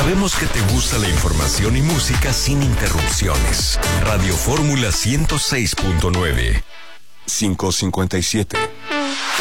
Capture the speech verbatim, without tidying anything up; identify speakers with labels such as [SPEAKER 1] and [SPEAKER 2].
[SPEAKER 1] Sabemos que te gusta la información y música sin interrupciones. Radio Fórmula ciento seis punto nueve. cinco cincuenta y siete.